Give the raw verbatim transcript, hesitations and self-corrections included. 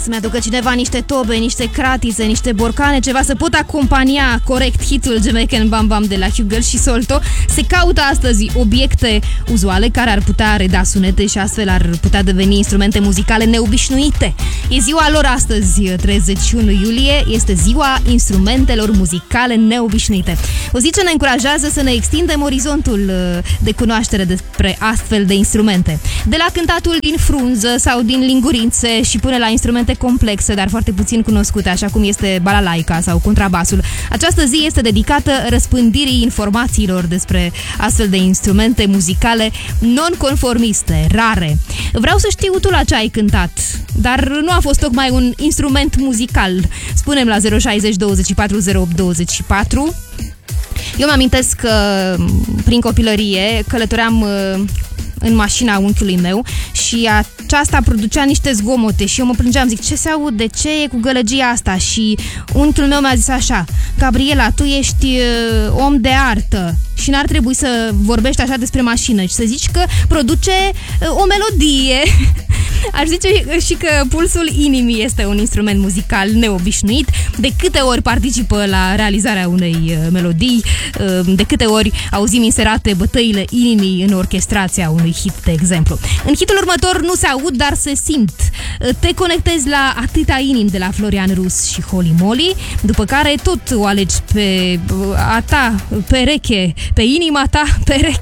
Să-mi aducă cineva niște tobe, niște cratițe, niște borcane, ceva să pot acompania corect hitul Jamaican Bam Bam de la Hughel și Solto. Se caută astăzi obiecte uzuale care ar putea reda sunete și astfel ar putea deveni instrumente muzicale neobișnuite. E ziua lor astăzi, treizeci și unu iulie, este ziua instrumentelor muzicale neobișnuite. O zi ce ne încurajează să ne extindem orizontul de cunoaștere despre astfel de instrumente. De la cântatul din frunză sau din lingurițe și până la instrumente complexe, dar foarte puțin cunoscute, așa cum este balalaica sau contrabasul. Această zi este dedicată răspândirii informațiilor despre astfel de instrumente muzicale non-conformiste, rare. Vreau să știu tu la ce ai cântat, dar nu a fost tocmai un instrument muzical. Spune-mi la zero șase zero douăzeci și patru zero opt douăzeci și patru. Eu mi-amintesc că prin copilărie călătoream în mașina unchiului meu și aceasta producea niște zgomote și eu mă plângeam, zic, ce se aude, ce e cu gălăgia asta? Și unchiul meu mi-a zis așa: Gabriela, tu ești uh, om de artă și n-ar trebui să vorbești așa despre mașină și să zici că produce uh, o melodie. Aș zice și că pulsul inimii este un instrument muzical neobișnuit. De câte ori participă la realizarea unei melodii, de câte ori auzim inserate bătăile inimii în orchestrația unui hit, de exemplu. În hitul următor nu se aud, dar se simt. Te conectezi la Atâta Inimi de la Florian Rus și Holly Molly, după care tot o alegi pe a ta pereche, pe inima ta pereche.